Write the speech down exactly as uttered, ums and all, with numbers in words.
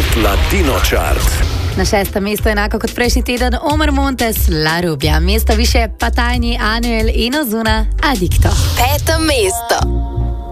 Latino Chart. Na šestem mestu enako kot prejšnji teden Omar Montes, La Rubia. Mesto više pa tajni Anuel in Ozuna, Adicto. Peto mesto.